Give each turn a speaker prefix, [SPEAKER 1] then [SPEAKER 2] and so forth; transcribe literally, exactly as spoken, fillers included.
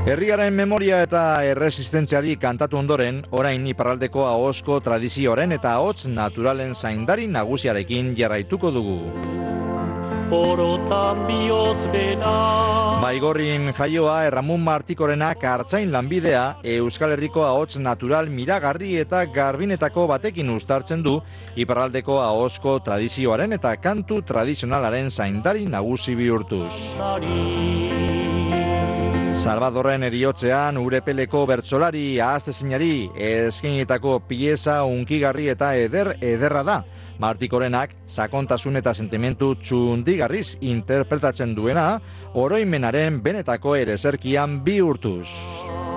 [SPEAKER 1] Herriaren memoria eta erresistentziari kantatu ondoren, orain iparraldeko ahozko tradizioaren eta ahots naturalen zaindari nagusiarekin jarraituko dugu.
[SPEAKER 2] Orotan bihotz bera.
[SPEAKER 1] Baigorrin jaioa Erramun Martikorenak Artzain lanbidea Euskal Herriko ahots natural miragarri eta garbinetako batekin uztartzen du iparraldeko ahozko tradizioaren eta kantu tradizionalaren zaindari nagusi bihurtuz. Salvadorren eriotzean Urepeleko bertsolari ahaztezinari eskainitako pieza unkigarri eta eder ederra da. Martikorenak sakontasun eta sentimentu txundigarriz interpretatzen duena, oroimenaren benetako erezerkian bihurtuz.